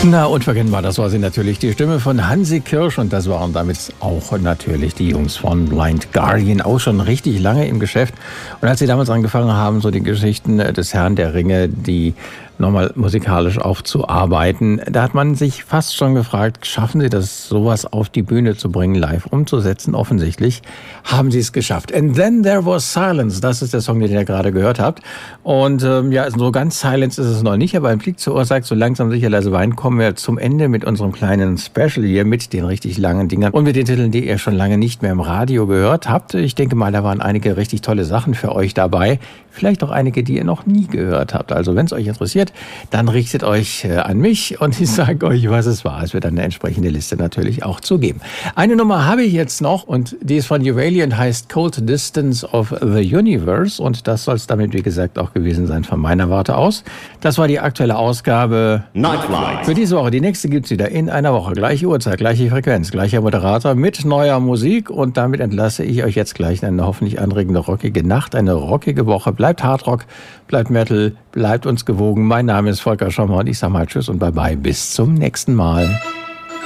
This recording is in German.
Na, unverkennbar, das war sie natürlich, die Stimme von Hansi Kirsch, und das waren damit auch natürlich die Jungs von Blind Guardian, auch schon richtig lange im Geschäft. Und als sie damals angefangen haben, so die Geschichten des Herrn der Ringe, die nochmal musikalisch aufzuarbeiten, da hat man sich fast schon gefragt, schaffen sie das, sowas auf die Bühne zu bringen, live umzusetzen? Offensichtlich haben sie es geschafft. And Then There Was Silence, das ist der Song, den ihr gerade gehört habt. Und ja, so ganz Silence ist es noch nicht, aber ein Blick zur Uhr sagt, so langsam sicher leise Wein, kommen wir zum Ende mit unserem kleinen Special hier, mit den richtig langen Dingern und mit den Titeln, die ihr schon lange nicht mehr im Radio gehört habt. Ich denke mal, da waren einige richtig tolle Sachen für euch dabei. Vielleicht auch einige, die ihr noch nie gehört habt. Also wenn es euch interessiert, dann richtet euch an mich und ich sage euch, was es war. Es wird eine entsprechende Liste natürlich auch zugeben. Eine Nummer habe ich jetzt noch und die ist von Uvaley und heißt Cold Distance of the Universe. Und das soll es damit, wie gesagt, auch gewesen sein von meiner Warte aus. Das war die aktuelle Ausgabe Nightflight für diese Woche. Die nächste gibt es wieder in einer Woche. Gleiche Uhrzeit, gleiche Frequenz, gleicher Moderator mit neuer Musik. Und damit entlasse ich euch jetzt gleich in eine hoffentlich anregende, rockige Nacht, eine rockige Woche. Bleibt Hardrock, bleibt Metal, bleibt uns gewogen. Mein Name ist Volker Schommer und ich sage mal Tschüss und Bye-bye. Bis zum nächsten Mal.